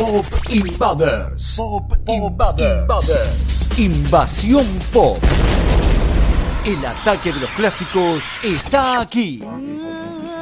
Pop Invaders. Pop Invaders. Invasión Pop. El ataque de los clásicos está aquí.